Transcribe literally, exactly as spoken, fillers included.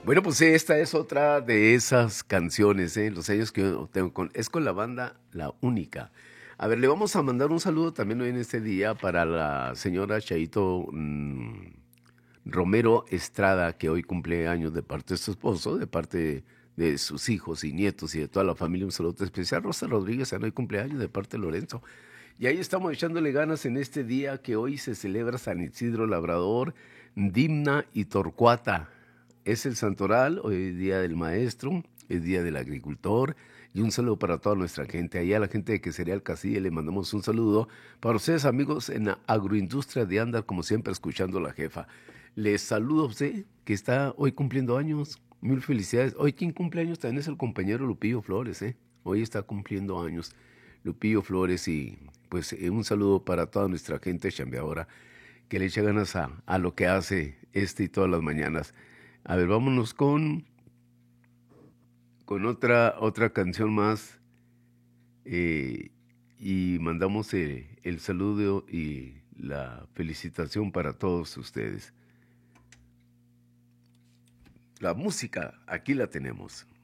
Bueno, pues esta es otra de esas canciones, ¿eh? Los años que yo tengo con... Es con la banda La Única. A ver, le vamos a mandar un saludo también hoy en este día para la señora Chaito mm, Romero Estrada, que hoy cumple años de parte de su esposo, de parte de sus hijos y nietos y de toda la familia. Un saludo especial. Rosa Rodríguez, hoy cumpleaños de parte de Lorenzo. Y ahí estamos echándole ganas en este día que hoy se celebra San Isidro Labrador, Dimna y Torcuata. Es el santoral, hoy es día del maestro, es día del agricultor. Y un saludo para toda nuestra gente. Allá a la gente de Quesería Casilla le mandamos un saludo. Para ustedes, amigos, en la agroindustria de Andar, como siempre, escuchando a la jefa. Les saludo a usted, que está hoy cumpliendo años. Mil felicidades. Hoy quien cumple años también es el compañero Lupillo Flores, ¿eh? Hoy está cumpliendo años Lupillo Flores y pues eh, un saludo para toda nuestra gente chambeadora que le echa ganas a, a lo que hace este y todas las mañanas. A ver, vámonos con, con otra, otra canción más eh, y mandamos eh, el saludo y la felicitación para todos ustedes. La música, aquí la tenemos.